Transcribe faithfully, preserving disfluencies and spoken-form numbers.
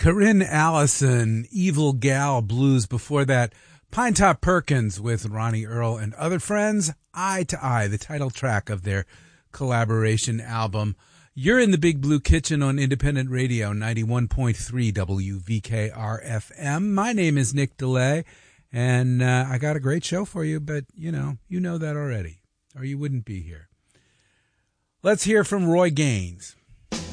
Corinne Allison, Evil Gal Blues. Before that, Pinetop Perkins with Ronnie Earl and other friends, Eye to Eye, the title track of their collaboration album. You're in the Big Blue Kitchen on Independent Radio, ninety-one point three W V K R F M. My name is Nick DeLay, and uh, I got a great show for you, but, you know, you know that already, or you wouldn't be here. Let's hear from Roy Gaines.